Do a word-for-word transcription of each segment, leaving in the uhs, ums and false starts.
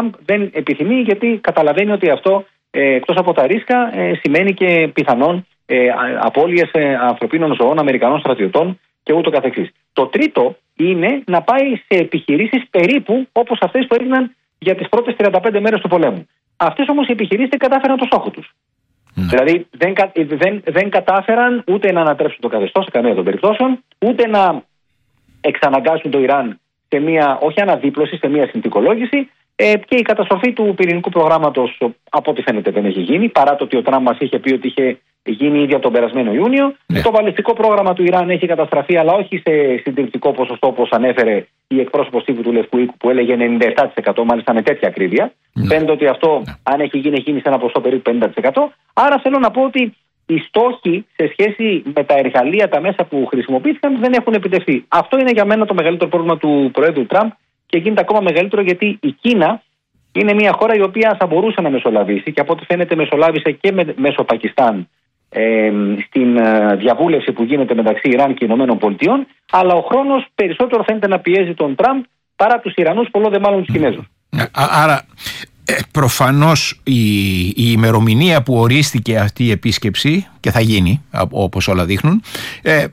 Τραμπ δεν επιθυμεί, γιατί καταλαβαίνει ότι αυτό ε, εκτός από τα ρίσκα ε, σημαίνει και πιθανόν ε, απώλειες ε, ανθρωπίνων ζωών, Αμερικανών στρατιωτών και ούτω καθεξής. Το τρίτο είναι να πάει σε επιχειρήσεις περίπου όπως αυτές που έγιναν για τις πρώτες τριάντα πέντε μέρες του πολέμου. Αυτές όμως οι επιχειρήσεις δεν κατάφεραν το στόχο τους. Ναι. Δηλαδή δεν, δεν, δεν κατάφεραν ούτε να ανατρέψουν το καθεστώς σε καμία των περιπτώσεων, ούτε να εξαναγκάσουν το Ιράν σε μια, όχι αναδίπλωση, σε μια συνθηκολόγηση, ε, και η καταστροφή του πυρηνικού προγράμματος, από ό,τι φαίνεται, δεν έχει γίνει, παρά το ότι ο Τραμπ μας είχε πει ότι είχε γίνει ήδη από τον περασμένο Ιούνιο. Ναι. Το βαλιστικό πρόγραμμα του Ιράν έχει καταστραφεί, αλλά όχι σε συντριπτικό ποσοστό όπως ανέφερε η εκπρόσωπος τύπου του Λευκού Οίκου, που έλεγε ενενήντα επτά τοις εκατό, μάλιστα με τέτοια ακρίβεια. Ναι. Φαίνεται ότι αυτό, ναι, αν έχει γίνει, έχει γίνει σε ένα ποσοστό περίπου πενήντα τοις εκατό. Άρα θέλω να πω ότι οι στόχοι σε σχέση με τα εργαλεία, τα μέσα που χρησιμοποιήθηκαν, δεν έχουν επιτευχθεί. Αυτό είναι για μένα το μεγαλύτερο πρόβλημα του Προέδρου Τραμπ και γίνεται ακόμα μεγαλύτερο γιατί η Κίνα είναι μια χώρα η οποία θα μπορούσε να μεσολαβήσει και από ό,τι φαίνεται μεσολάβησε και με, μέσω Πακιστάν ε, στην ε, διαβούλευση που γίνεται μεταξύ Ιράν και Ηνωμένων Πολιτειών, αλλά ο χρόνος περισσότερο φαίνεται να πιέζει τον Τραμπ παρά τους Ιρανούς, πολλό δε μάλλον τους Κινέζους. Άρα ε, προφανώς η, η ημερομηνία που ορίστηκε αυτή η επίσκεψη, και θα γίνει όπως όλα δείχνουν, ε,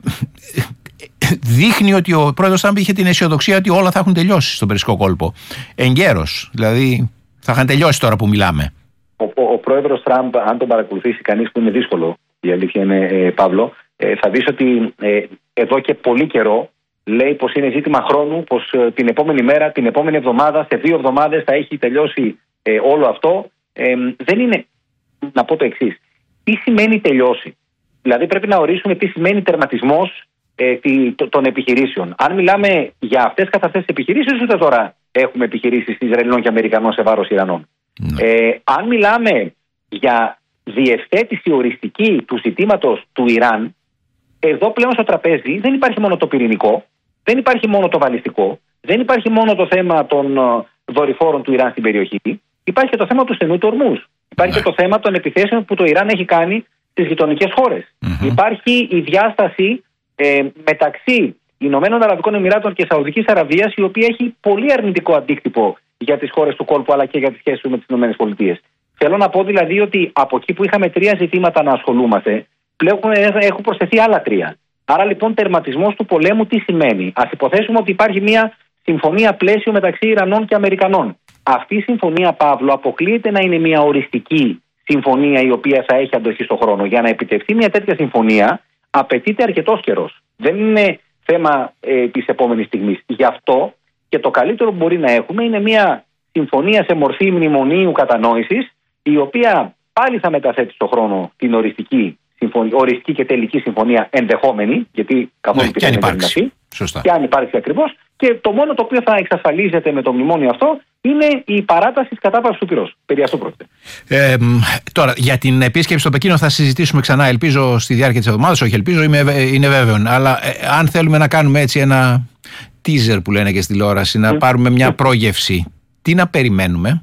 δείχνει ότι ο πρόεδρος Τραμπ είχε την αισιοδοξία ότι όλα θα έχουν τελειώσει στον Περσικό κόλπο εγκαίρος, δηλαδή θα είχαν τελειώσει τώρα που μιλάμε. Ο, ο, ο πρόεδρος Τραμπ, αν τον παρακολουθήσει κανείς, που είναι δύσκολο, η αλήθεια είναι, ε, Παύλο, ε, θα δεις ότι ε, εδώ και πολύ καιρό λέει πως είναι ζήτημα χρόνου, πως ε, την επόμενη μέρα, την επόμενη εβδομάδα, σε δύο εβδομάδες θα έχει τελειώσει ε, όλο αυτό. Ε, δεν είναι, να πω το εξής, τι σημαίνει τελειώσει. Δηλαδή πρέπει να ορίσουμε τι σημαίνει τερματισμός ε, των επιχειρήσεων. Αν μιλάμε για αυτές καθ' αυτές τις επιχειρήσεις, ούτε τώρα έχουμε επιχειρήσεις Ισραηλινών και Αμερικανών σε βάρος Ιρανών. Mm. Ε, αν μιλάμε για διευθέτηση οριστική του ζητήματος του Ιράν, εδώ πλέον στο τραπέζι δεν υπάρχει μόνο το πυρηνικό, δεν υπάρχει μόνο το βαλιστικό, δεν υπάρχει μόνο το θέμα των δορυφόρων του Ιράν στην περιοχή, υπάρχει και το θέμα του στενού του Ορμούζ. Υπάρχει mm. και το θέμα των επιθέσεων που το Ιράν έχει κάνει στις γειτονικές χώρες. Mm-hmm. Υπάρχει η διάσταση ε, μεταξύ Ηνωμένων Αραβικών Εμιράτων και Σαουδικής Αραβίας, η οποία έχει πολύ αρνητικό αντίκτυπο για τις χώρες του κόλπου αλλά και για τις σχέσεις με τις ΗΠΑ. Θέλω να πω δηλαδή ότι από εκεί που είχαμε τρία ζητήματα να ασχολούμαστε, πλέον έχουν προσθεθεί άλλα τρία. Άρα λοιπόν τερματισμός του πολέμου τι σημαίνει? Ας υποθέσουμε ότι υπάρχει μια συμφωνία πλαίσιο μεταξύ Ιρανών και Αμερικανών. Αυτή η συμφωνία, Παύλο, αποκλείεται να είναι μια οριστική συμφωνία η οποία θα έχει αντοχή στον χρόνο. Για να επιτευχθεί μια τέτοια συμφωνία απαιτείται αρκετός καιρός. Δεν είναι θέμα ε, της επόμενης στιγμής. Γι' αυτό και το καλύτερο που μπορεί να έχουμε είναι μια συμφωνία σε μορφή μνημονίου κατανόησης, η οποία πάλι θα μεταθέτει στον χρόνο την οριστική, συμφωνία, οριστική και τελική συμφωνία ενδεχόμενη, γιατί καθόλου ναι, πιθανό δεν είναι αυτή. Και αν υπάρξει ακριβώς. Και το μόνο το οποίο θα εξασφαλίζεται με το μνημόνιο αυτό είναι η παράταση της κατάπαυσης του πυρός. Περί αυτού πρόκειται. Ε, τώρα, για την επίσκεψη στο Πεκίνο θα συζητήσουμε ξανά, ελπίζω, στη διάρκεια της εβδομάδας. Όχι, ελπίζω, είμαι, είναι βέβαιο. Αλλά ε, αν θέλουμε να κάνουμε έτσι ένα teaser που λένε και στη τηλεόραση, να mm. πάρουμε μια πρόγευση, τι να περιμένουμε?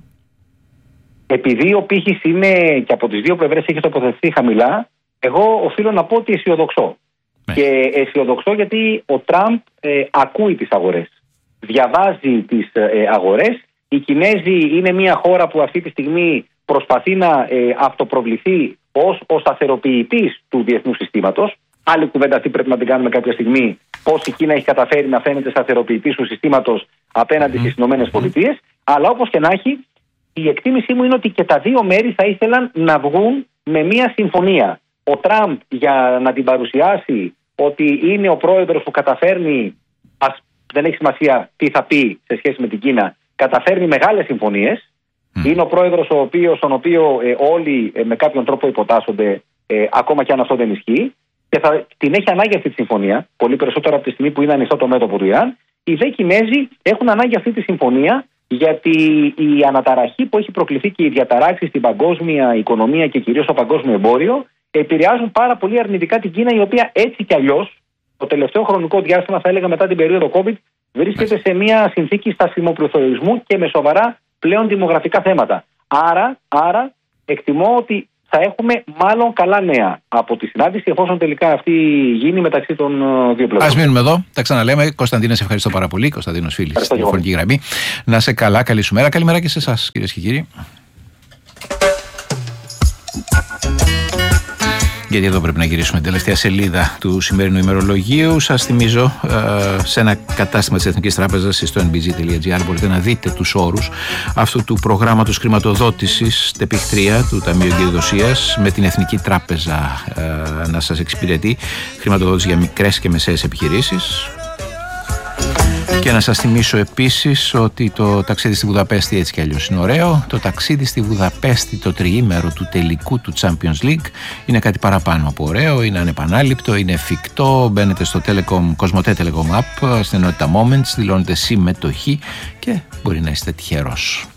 Επειδή ο πύχης είναι και από τις δύο πλευρές έχει τοποθετηθεί χαμηλά, εγώ οφείλω να πω ότι αισιοδοξώ. Ναι. Και αισιοδοξώ γιατί ο Τραμπ ε, ακούει τις αγορές, διαβάζει τις ε, αγορές. Οι Κινέζοι είναι μια χώρα που αυτή τη στιγμή προσπαθεί να ε, αυτοπροβληθεί ως ο σταθεροποιητής του διεθνούς συστήματος. Άλλη κουβέντα αυτή πρέπει να την κάνουμε κάποια στιγμή, πώς η Κίνα έχει καταφέρει να φαίνεται σταθεροποιητής του συστήματος απέναντι mm-hmm. στις Ηνωμένες Πολιτείες. Mm-hmm. Αλλά όπως και να έχει, η εκτίμησή μου είναι ότι και τα δύο μέρη θα ήθελαν να βγουν με μια συμφωνία. Ο Τραμπ, για να την παρουσιάσει ότι είναι ο πρόεδρος που καταφέρνει, ας, δεν έχει σημασία τι θα πει σε σχέση με την Κίνα, καταφέρνει μεγάλες συμφωνίες. Mm. Είναι ο πρόεδρος ο οποίος, στον οποίο ε, όλοι ε, με κάποιον τρόπο υποτάσσονται, ε, ακόμα και αν αυτό δεν ισχύει, και θα την έχει ανάγκη αυτή τη συμφωνία, πολύ περισσότερο από τη στιγμή που είναι ανοιχτό το μέτωπο του Ιράν. Οι δε Κινέζοι έχουν ανάγκη αυτή τη συμφωνία, γιατί η αναταραχή που έχει προκληθεί και οι διαταράξεις στην παγκόσμια οικονομία και κυρίως στο παγκόσμιο εμπόριο επηρεάζουν πάρα πολύ αρνητικά την Κίνα, η οποία έτσι κι αλλιώς το τελευταίο χρονικό διάστημα, θα έλεγα μετά την περίοδο COVID, βρίσκεται σε μια συνθήκη στασιμοπληθωρισμού και με σοβαρά πλέον δημογραφικά θέματα. Άρα, άρα εκτιμώ ότι θα έχουμε μάλλον καλά νέα από τη συνάντηση, εφόσον τελικά αυτή γίνει μεταξύ των δύο πλευρών. Ας μείνουμε εδώ. Τα ξαναλέμε. Κωνσταντίνε, σε ευχαριστώ πάρα πολύ. Κωνσταντίνος Φίλης, στη τηλεφωνική γραμμή. Να σε καλά. Καλή σου μέρα. Καλημέρα και σε εσάς, κυρίες και κύριοι. Γιατί εδώ πρέπει να γυρίσουμε την τελευταία σελίδα του σημερινού ημερολογίου. Σας θυμίζω, σε ένα κατάστημα της Εθνικής Τράπεζας, στο εν μπι τζι τελεία τζι άρ, μπορείτε να δείτε τους όρους αυτού του προγράμματος χρηματοδότησης ΤΕΠΙΧ τρία του Ταμείου Εγκυρδοσίας, με την Εθνική Τράπεζα να σας εξυπηρετεί χρηματοδότηση για μικρές και μεσαίες επιχειρήσεις. Και να σας θυμίσω επίσης ότι το ταξίδι στη Βουδαπέστη έτσι κι αλλιώς είναι ωραίο. Το ταξίδι στη Βουδαπέστη, το τριήμερο του τελικού του Champions League, είναι κάτι παραπάνω από ωραίο, είναι ανεπανάληπτο, είναι εφικτό. Μπαίνετε στο Telecom, Cosmote Telecom App, στην ενότητα Moments, δηλώνετε συμμετοχή και μπορεί να είστε τυχερός.